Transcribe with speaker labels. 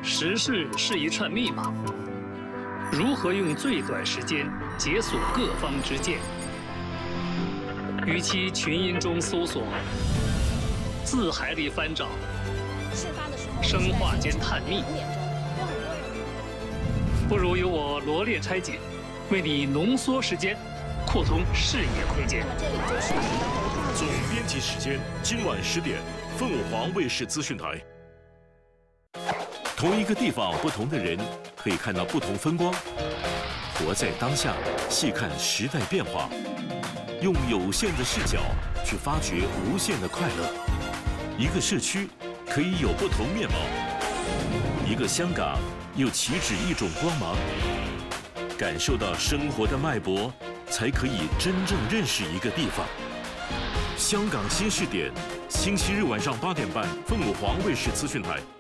Speaker 1: 时事是一串密码，如何用最短时间解锁各方之见？与其群音中搜索，字海里翻找，生化间探秘，不如由我罗列拆解，为你浓缩时间，扩通视野空间。
Speaker 2: 总编辑时间，今晚10点，凤凰卫视资讯台。同一个地方，不同的人，可以看到不同风光。活在当下，细看时代变化，用有限的视角去发掘无限的快乐。一个社区可以有不同面貌，一个香港又岂止一种光芒。感受到生活的脉搏，才可以真正认识一个地方。香港新视点，星期日晚上8点半，凤凰卫视资讯台。